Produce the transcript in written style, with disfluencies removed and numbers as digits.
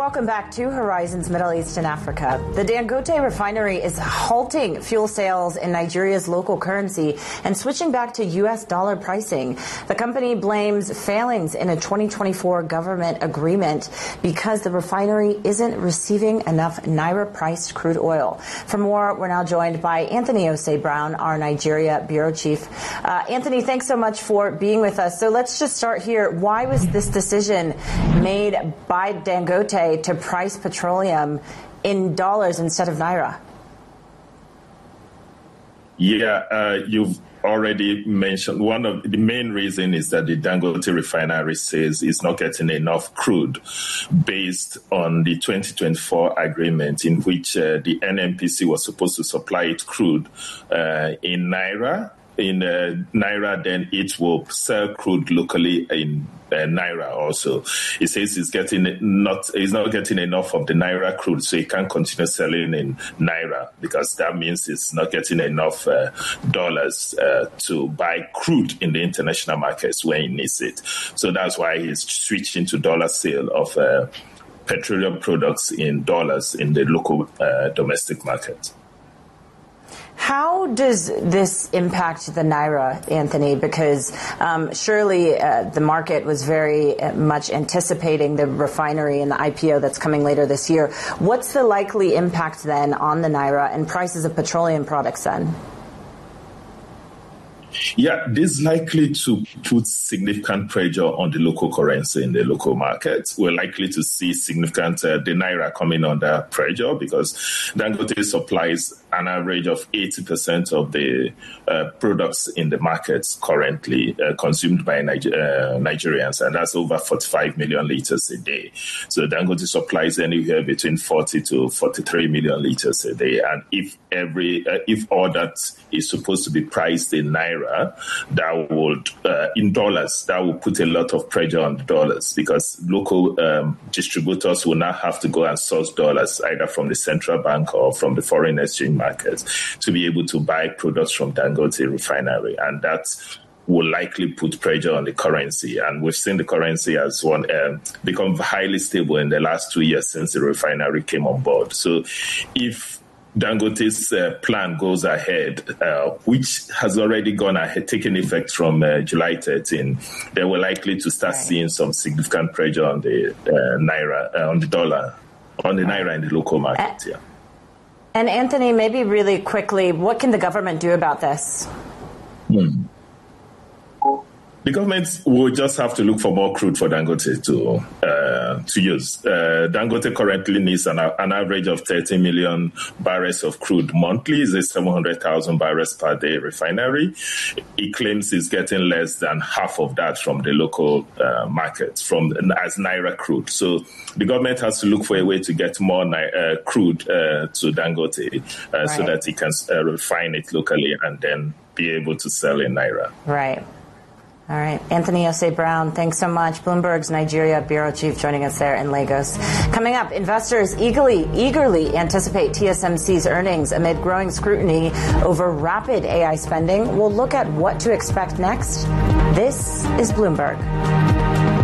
Welcome back to Horizons Middle East and Africa. The Dangote refinery is halting fuel sales in Nigeria's local currency and switching back to U.S. dollar pricing. The company blames failings in a 2024 government agreement because the refinery isn't receiving enough Naira-priced crude oil. For more, we're now joined by Anthony Osei Brown, our Nigeria bureau chief. Anthony, thanks so much for being with us. So let's just start here. Why was this decision made by Dangote to price petroleum in dollars instead of Naira? Yeah, you've already mentioned one of the main reason is that the Dangote refinery says it's not getting enough crude based on the 2024 agreement in which the NNPC was supposed to supply its crude in Naira. In Naira, then it will sell crude locally in Naira also. It says it's not getting enough of the Naira crude, so it can't continue selling in Naira because that means it's not getting enough dollars to buy crude in the international markets when it needs it. So that's why he's switching to dollar sale of petroleum products in dollars in the local domestic market. How does this impact the Naira, Anthony? Because surely the market was very much anticipating the refinery and the IPO that's coming later this year. What's the likely impact then on the Naira and prices of petroleum products then? Yeah, this is likely to put significant pressure on the local currency in the local market. We're likely to see significant the Naira coming under pressure because Dangote supplies an average of 80% of the products in the markets currently consumed by Nigerians, and that's over 45 million liters a day. So Dangote supplies anywhere between 40 to 43 million liters a day, and if all that is supposed to be priced in Naira, that would, in dollars, that will put a lot of pressure on the dollars because local distributors will now have to go and source dollars either from the central bank or from the foreign exchange markets to be able to buy products from Dangote refinery. And that will likely put pressure on the currency. And we've seen the currency has become highly stable in the last 2 years since the refinery came on board. So if Dangote's plan goes ahead, which has already gone ahead, taken effect from July 13, they were likely to start seeing some significant pressure on the Naira, on the dollar, on the Naira in the local market. Yeah. And Anthony, maybe really quickly, what can the government do about this? The government will just have to look for more crude for Dangote to use. Dangote currently needs an average of 30 million barrels of crude monthly. It's a 700,000 barrels per day refinery. It claims it's getting less than half of that from the local market as Naira crude. So the government has to look for a way to get more crude to Dangote so that it can refine it locally and then be able to sell in Naira. Right. All right. Anthony Osei Brown, thanks so much. Bloomberg's Nigeria bureau chief joining us there in Lagos. Coming up, investors eagerly anticipate TSMC's earnings amid growing scrutiny over rapid AI spending. We'll look at what to expect next. This is Bloomberg.